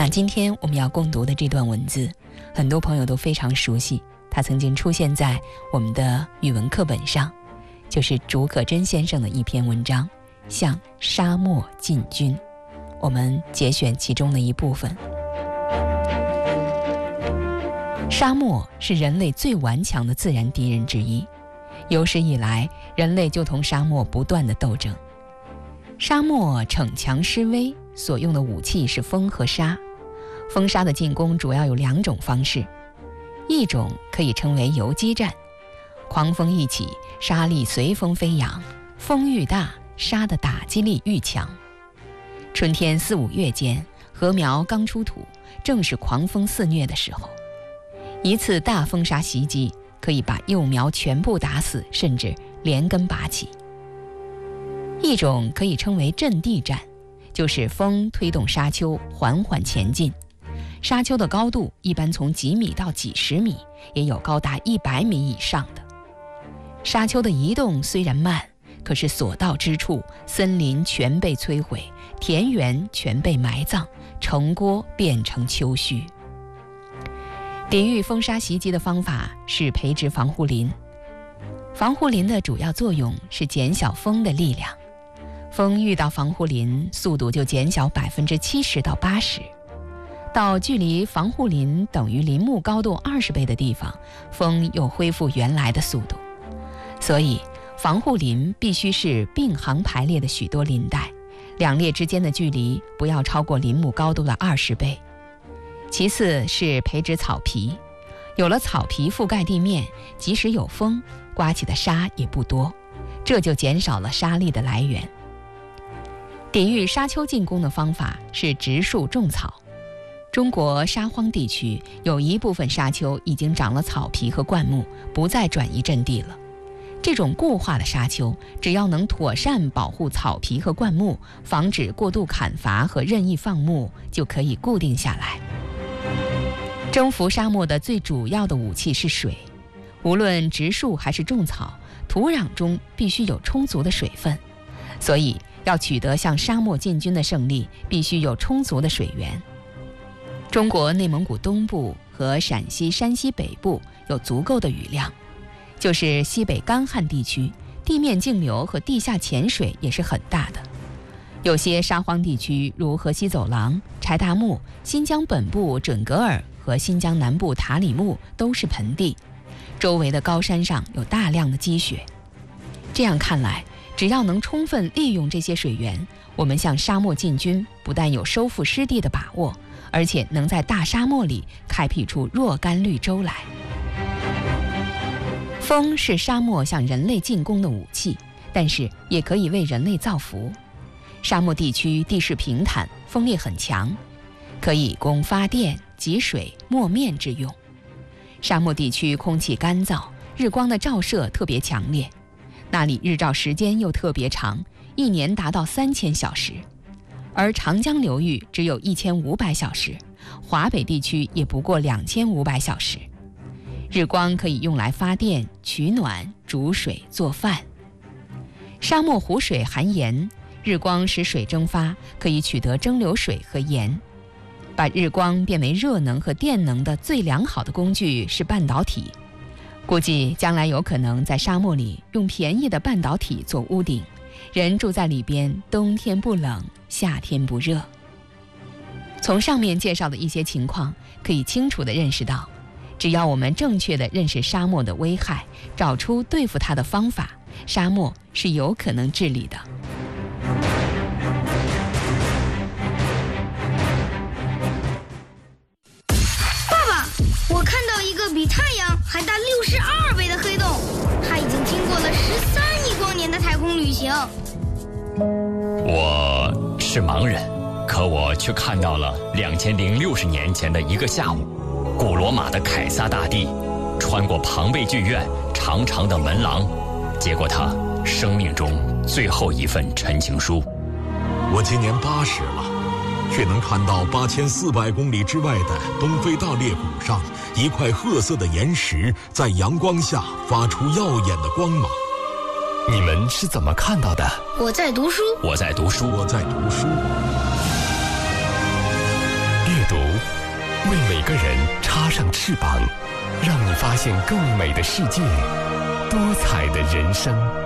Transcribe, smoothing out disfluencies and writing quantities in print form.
那今天我们要共读的这段文字，很多朋友都非常熟悉，它曾经出现在我们的语文课本上，就是竺可桢先生的一篇文章《向沙漠进军》。我们节选其中的一部分。沙漠是人类最顽强的自然敌人之一，有史以来，人类就同沙漠不断的斗争。沙漠逞强施威，所用的武器是风和沙。风沙的进攻主要有2种方式，一种可以称为游击战，狂风一起，沙粒随风飞扬，风愈大，沙的打击力愈强。春天4、5月间，禾苗刚出土，正是狂风肆虐的时候，一次大风沙袭击可以把幼苗全部打死，甚至连根拔起。一种可以称为阵地战，就是风推动沙丘缓缓前进，沙丘的高度一般从几米到几十米，也有高达100米以上的。沙丘的移动虽然慢，可是所到之处，森林全被摧毁，田园全被埋葬，城郭变成丘墟。抵御风沙袭击的方法是培植防护林。防护林的主要作用是减小风的力量，风遇到防护林，速度就减小70%到80%。到距离防护林等于林木高度20倍的地方，风又恢复原来的速度。所以防护林必须是并行排列的许多林带，2列之间的距离不要超过林木高度的20倍。其次是培植草皮，有了草皮覆盖地面，即使有风，刮起的沙也不多，这就减少了沙粒的来源。抵御沙丘进攻的方法是植树种草。中国沙荒地区有一部分沙丘已经长了草皮和灌木，不再转移阵地了。这种固化的沙丘，只要能妥善保护草皮和灌木，防止过度砍伐和任意放牧，就可以固定下来。征服沙漠的最主要的武器是水，无论植树还是种草，土壤中必须有充足的水分，所以要取得向沙漠进军的胜利，必须有充足的水源。中国内蒙古东部和陕西、山西北部有足够的雨量，就是西北干旱地区，地面径流和地下潜水也是很大的。有些沙荒地区如河西走廊、柴达木、新疆本部准格尔和新疆南部塔里木都是盆地，周围的高山上有大量的积雪。这样看来，只要能充分利用这些水源，我们向沙漠进军不但有收复失地的把握，而且能在大沙漠里开辟出若干绿洲来。风是沙漠向人类进攻的武器，但是也可以为人类造福。沙漠地区地势平坦，风力很强，可以供发电、集水、磨面之用。沙漠地区空气干燥，日光的照射特别强烈，那里日照时间又特别长，一年达到3000小时。而长江流域只有1500小时，华北地区也不过2500小时。日光可以用来发电、取暖、煮水、做饭。沙漠湖水含盐，日光使水蒸发，可以取得蒸馏水和盐。把日光变为热能和电能的最良好的工具是半导体。估计将来有可能在沙漠里用便宜的半导体做屋顶，人住在里边，冬天不冷，夏天不热。从上面介绍的一些情况，可以清楚地认识到，只要我们正确地认识沙漠的危害，找出对付它的方法，沙漠是有可能治理的。 爸爸，我看到一个比太阳还大62倍的黑洞，它已经经过了13亿光年的太空旅行。 我是盲人，可我却看到了2060年前的一个下午，古罗马的凯撒大帝穿过庞贝剧院长长的门廊，接过他生命中最后一份陈情书。 我今年80了，却能看到8400公里之外的东非大裂谷上一块褐色的岩石在阳光下发出耀眼的光芒。 你们是怎么看到的？ 我在读书， 我在读书， 我在读书。 阅读为每个人插上翅膀，让你发现更美的世界，多彩的人生。